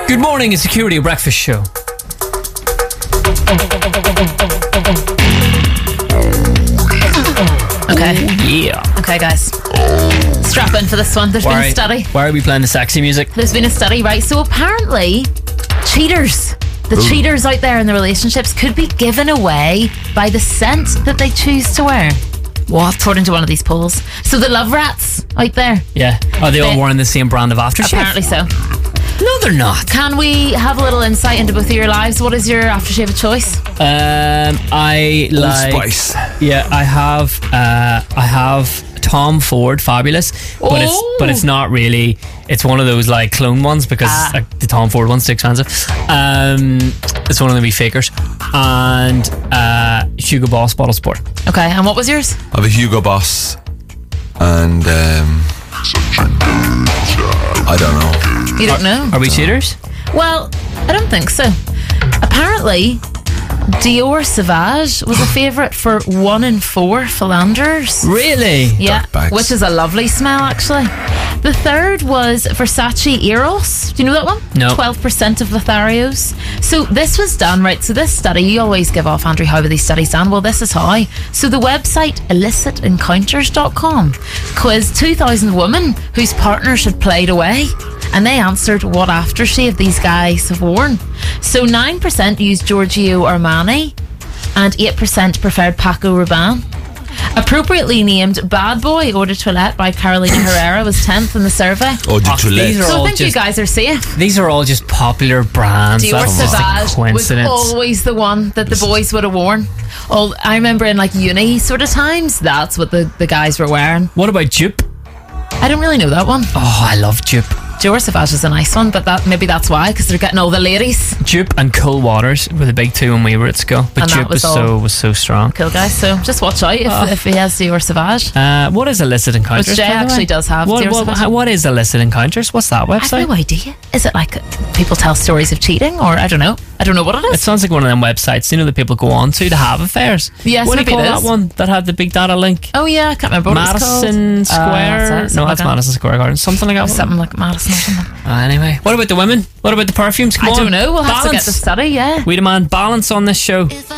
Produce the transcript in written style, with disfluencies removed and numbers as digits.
Good morning, it's Security Breakfast Show. Okay. Yeah. Okay, guys. Strap in for this one. There's been a study. Why are we playing the sexy music? There's been a study, right? So apparently, cheaters, the cheaters out there in the relationships could be given away by the scent that they choose to wear. What? According to one of these polls. So the love rats out there. Yeah. Are they all wearing the same brand of aftershave? Apparently so. No, they're not. Can we have a little insight into both of your lives? What is your aftershave of choice? I like Old Spice. Yeah, I have Tom Ford Fabulous, but it's not really. It's one of those like clone ones because like, the Tom Ford one's too expensive. It's one of the wee fakers, and Hugo Boss Bottle Sport. Okay, and what was yours? I have a Hugo Boss and I don't know. You don't know? Are we cheaters? Well, I don't think so. Apparently, Dior Sauvage was a favourite for 1 in 4 philanderers. Really? Yeah, Dirtbags. which is a lovely smell, actually. The third was Versace Eros. Do you know that one? No. 12% of Lotharios. So this was done, right? So this study, you always give off, Andrew, how are these studies done? Well, this is how. So the website illicitencounters.com quizzed 2,000 women whose partners had played away, and they answered what aftershave these guys have worn. So 9% used Giorgio Armani and 8% preferred Paco Rabanne. Appropriately named Bad Boy Eau de Toilette by Carolina Herrera was 10th in the survey. Oh, de These Toilette. are So all I think you just- guys are safe. These are all just popular brands. Dior That's just a Sauvage was coincidence. always the one that the boys would have worn. Oh, I remember in like uni sort of times, that's what the guys were wearing. What about Jupe? I don't really know that one. Oh, I love Jupe. Dior Sauvage is a nice one, but maybe that's why, because they're getting all the ladies. Jupe and Cool Waters were the big two when we were at school. But And that Jupe was was so strong. Cool guys, so just watch out if he has Dior Sauvage. What is Illicit Encounters? Which Jay by the way? actually does have. Dior Sauvage. What is Illicit Encounters? What's that I have website? no idea. Is it like people tell stories of cheating, or I don't know? I don't know what it It is. sounds like one of them websites, you know, that people go on to have affairs. Yes, what do you maybe call it that is. one that had the big data link? Oh yeah, I can't remember what it's called. Madison Square? That's it, No, something that's like Madison Square Garden. Something like that. Something like Madison or something. Anyway, what about the women? What about the perfumes? Come I on. don't know. We'll have to get Balance. the study. Yeah. We demand balance on this show.